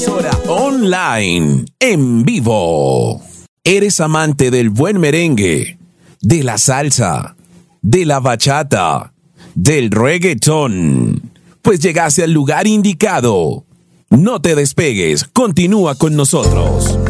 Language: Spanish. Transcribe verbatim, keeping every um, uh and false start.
Emisora online, en vivo. ¿Eres amante del buen merengue, de la salsa, de la bachata, del reggaetón? Pues llegaste al lugar indicado. No te despegues, continúa con nosotros.